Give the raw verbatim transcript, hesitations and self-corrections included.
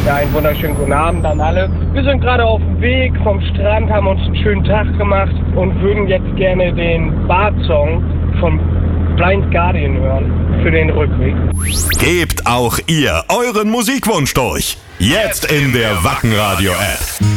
Ja, einen wunderschönen guten Abend an alle. Wir sind gerade auf dem Weg vom Strand, haben uns einen schönen Tag gemacht und würden jetzt gerne den Bart-Song von Blind Guardian hören für den Rückweg. Gebt auch ihr euren Musikwunsch durch. Jetzt in der Wacken Radio App.